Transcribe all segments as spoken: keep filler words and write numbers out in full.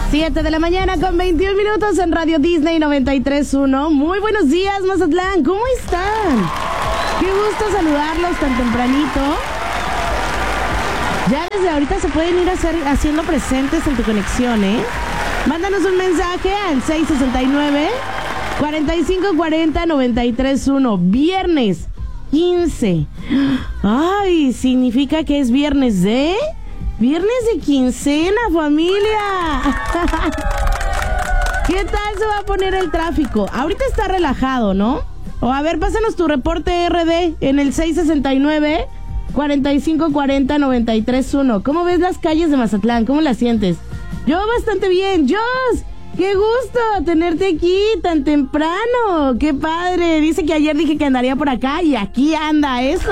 siete de la mañana con veintiún minutos en Radio Disney noventa y tres punto uno. Muy buenos días, Mazatlán. ¿Cómo están? Qué gusto saludarlos tan tempranito. Ya desde ahorita se pueden ir a hacer, haciendo presentes en tu conexión, ¿eh? Mándanos un mensaje al seis sesenta y nueve, cuarenta y cinco cuarenta, noventa y tres punto uno. Viernes quince. Ay, significa que es viernes de... Viernes de quincena, familia. ¿Qué tal se va a poner el tráfico? Ahorita está relajado, ¿no? O a ver, pásanos tu reporte R D en el seis sesenta y nueve, cuarenta y cinco cuarenta, noventa y tres punto uno. ¿Cómo ves las calles de Mazatlán? ¿Cómo las sientes? Yo bastante bien. Jos, qué gusto tenerte aquí tan temprano. Qué padre. Dice que ayer dije que andaría por acá y aquí anda eso.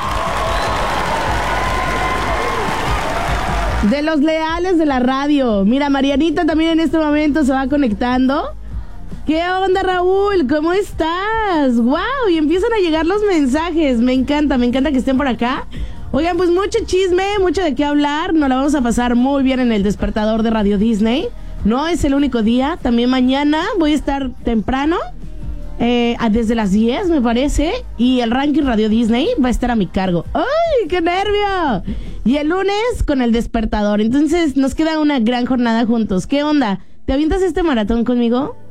De los leales de la radio. Mira, Marianita también en este momento se va conectando. ¿Qué onda, Raúl? ¿Cómo estás? ¡Wow! Y empiezan a llegar los mensajes. Me encanta, me encanta que estén por acá. Oigan, pues mucho chisme, mucho de qué hablar. Nos la vamos a pasar muy bien en el despertador de Radio Disney. No es el único día. También mañana voy a estar temprano. Eh, desde las diez, me parece. Y el ranking Radio Disney va a estar a mi cargo. ¡Ay, qué nervio! Y el lunes con el despertador. Entonces nos queda una gran jornada juntos. ¿Qué onda? ¿Te avientas este maratón conmigo?